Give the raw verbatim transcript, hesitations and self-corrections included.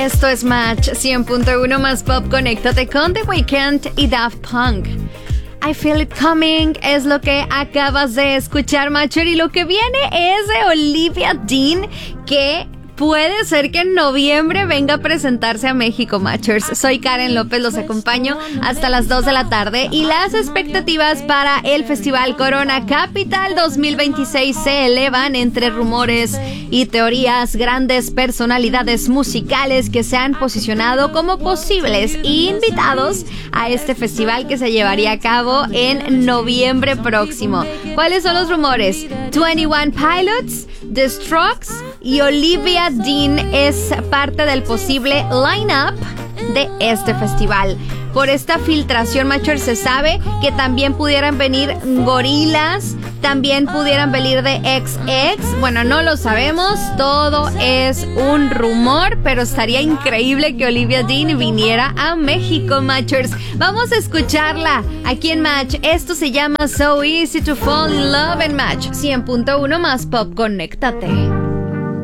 Esto es Match cien punto uno más pop. Conéctate con The Weeknd y Daft Punk. I Feel It Coming es lo que acabas de escuchar, Matcher, y lo que viene es de Olivia Dean, que puede ser que en noviembre venga a presentarse a México, Matchers. Soy Karen López, los acompaño hasta las dos de la tarde y las expectativas para el Festival Corona Capital dos mil veintiséis se elevan entre rumores y teorías. Grandes personalidades musicales que se han posicionado como posibles invitados a este festival que se llevaría a cabo en noviembre próximo. ¿Cuáles son los rumores? veintiuno Pilots, The Strokes y Olivia Dean es parte del posible line-up de este festival. Por esta filtración, Macher, se sabe que también pudieran venir Gorillaz, también pudieran venir de X X. Bueno, no lo sabemos, todo es un rumor, pero estaría increíble que Olivia Dean viniera a México, Matchers. Vamos a escucharla aquí en Match. Esto se llama So Easy to Fall in Love en Match cien punto uno más pop. Conéctate.